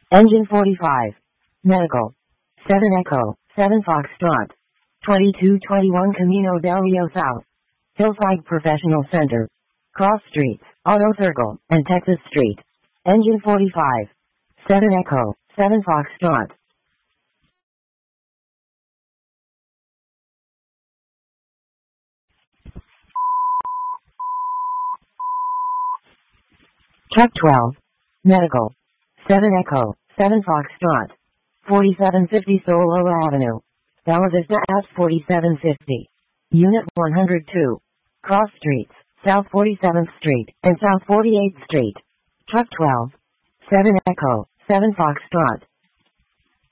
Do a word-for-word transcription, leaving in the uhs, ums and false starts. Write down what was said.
Engine forty-five. Medical. seven Echo, seven Foxtrot. twenty-two twenty-one Camino del Rio South. Hillside Professional Center. Cross Streets, Auto Circle, and Texas Street. Engine forty-five. seven Echo, seven Foxtrot. Truck twelve. Medical. seven Echo, seven Foxtrot. forty-seven fifty Sololo Avenue. Bella Vista S forty-seven fifty. Unit one hundred two. Cross Streets, South forty-seventh Street, and South forty-eighth Street. Truck twelve. seven Echo, seven Foxtrot.